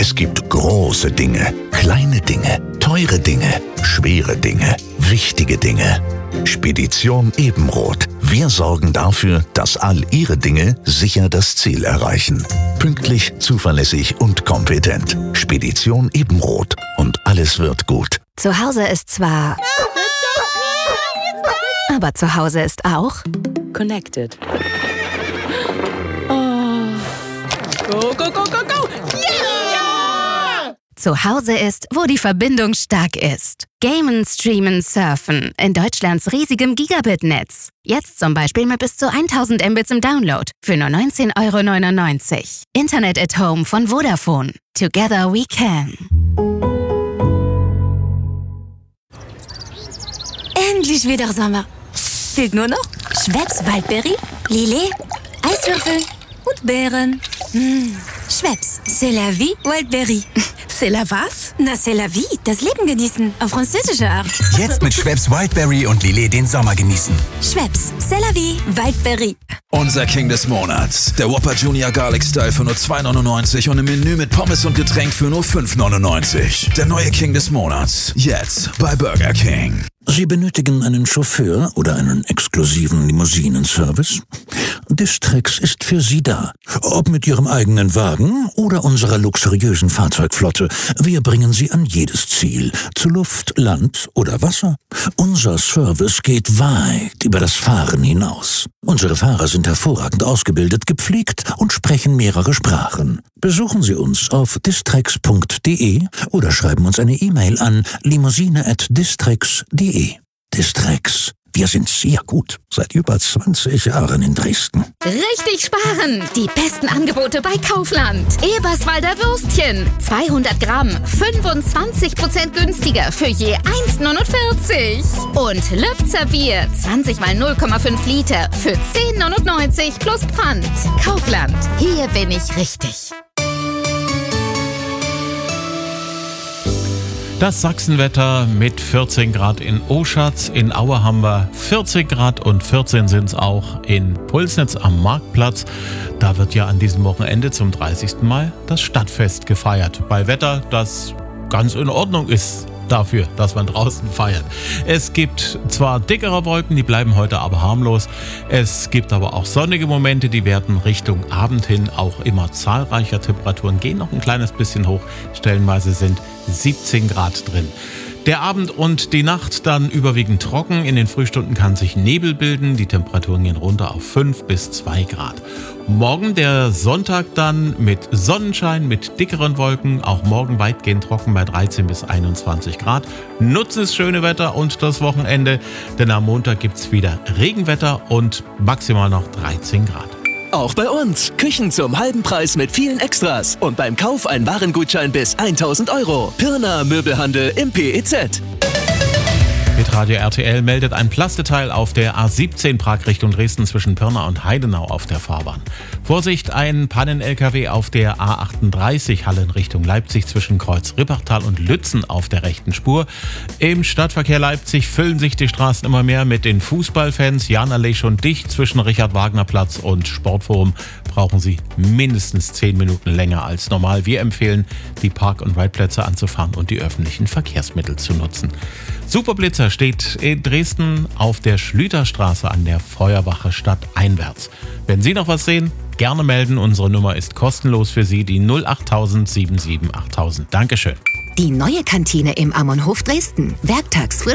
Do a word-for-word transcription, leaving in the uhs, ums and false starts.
Es gibt große Dinge, kleine Dinge, teure Dinge, schwere Dinge, wichtige Dinge. Spedition Ebenroth. Wir sorgen dafür, dass all Ihre Dinge sicher das Ziel erreichen. Pünktlich, zuverlässig und kompetent. Spedition Ebenroth. Und alles wird gut. Zu Hause ist zwar... Aber zu Hause ist auch... Connected. Oh. Go, go, go, go, go! Yeah! Zu Hause ist, wo die Verbindung stark ist. Gamen, streamen, surfen. In Deutschlands riesigem Gigabit-Netz. Jetzt zum Beispiel mit bis zu tausend Mbits im Download. Für nur neunzehn Euro neunundneunzig. Internet at Home von Vodafone. Together we can. Endlich wieder Sommer. Fehlt nur noch Schweppes Waldbeere, Lillet, Eiswürfel und Beeren. Mmh. Schweppes, c'est la vie, Waldbeere. C'est la was? Na, c'est la vie, das Leben genießen, auf französische Art. Jetzt mit Schweppes Wildberry und Lillet den Sommer genießen. Schweppes, c'est la vie, Waldbeere. Unser King des Monats. Der Whopper Junior Garlic Style für nur zwei neunundneunzig und im Menü mit Pommes und Getränk für nur fünf neunundneunzig. Der neue King des Monats. Jetzt bei Burger King. Sie benötigen einen Chauffeur oder einen exklusiven Limousinenservice? Distrex ist für Sie da. Ob mit Ihrem eigenen Wagen oder unserer luxuriösen Fahrzeugflotte. Wir bringen Sie an jedes Ziel. Zu Luft, Land oder Wasser. Unser Service geht weit über das Fahren hinaus. Unsere Fahrer sind hervorragend ausgebildet, gepflegt und sprechen mehrere Sprachen. Besuchen Sie uns auf distrex punkt de oder schreiben uns eine E-Mail an limousine at distrex punkt de. Distrex. Wir sind sehr gut. Seit über zwanzig Jahren in Dresden. Richtig sparen! Die besten Angebote bei Kaufland. Eberswalder Würstchen. zweihundert Gramm. fünfundzwanzig Prozent günstiger für je eins neunundvierzig. Und Lübzer Bier. zwanzig mal null Komma fünf Liter für zehn neunundneunzig plus Pfand. Kaufland. Hier bin ich richtig. Das Sachsenwetter mit vierzehn Grad in Oschatz, in Aue haben wir vierzig Grad und vierzehn sind es auch in Pulsnitz am Marktplatz. Da wird ja an diesem Wochenende zum dreißigsten Mal das Stadtfest gefeiert. Bei Wetter, das ganz in Ordnung ist dafür, dass man draußen feiert. Es gibt zwar dickere Wolken, die bleiben heute aber harmlos. Es gibt aber auch sonnige Momente, die werden Richtung Abend hin auch immer zahlreicher. Temperaturen gehen noch ein kleines bisschen hoch. Stellenweise sind siebzehn Grad drin. Der Abend und die Nacht dann überwiegend trocken. In den Frühstunden kann sich Nebel bilden. Die Temperaturen gehen runter auf fünf bis zwei Grad. Morgen der Sonntag dann mit Sonnenschein, mit dickeren Wolken. Auch morgen weitgehend trocken bei dreizehn bis einundzwanzig Grad. Nutzt das schöne Wetter und das Wochenende, denn am Montag gibt es wieder Regenwetter und maximal noch dreizehn Grad. Auch bei uns. Küchen zum halben Preis mit vielen Extras. Und beim Kauf ein Warengutschein bis tausend Euro. Pirna Möbelhandel im P E Z. Mit Radio R T L meldet ein Plasteteil auf der A siebzehn Prag Richtung Dresden zwischen Pirna und Heidenau auf der Fahrbahn. Vorsicht, ein Pannen-L K W auf der A achtunddreißig Halle in Richtung Leipzig zwischen Kreuz Rippertal und Lützen auf der rechten Spur. Im Stadtverkehr Leipzig füllen sich die Straßen immer mehr mit den Fußballfans. Jahnallee schon dicht zwischen Richard-Wagner-Platz und Sportforum. Brauchen Sie mindestens zehn Minuten länger als normal. Wir empfehlen, die Park- und Reitplätze anzufahren und die öffentlichen Verkehrsmittel zu nutzen. Superblitzer steht in Dresden auf der Schlüterstraße an der Feuerwache stadteinwärts. Wenn Sie noch was sehen, gerne melden. Unsere Nummer ist kostenlos für Sie, die null acht null sieben sieben acht null null null. Dankeschön. Die neue Kantine im Ammonhof Dresden. Werktags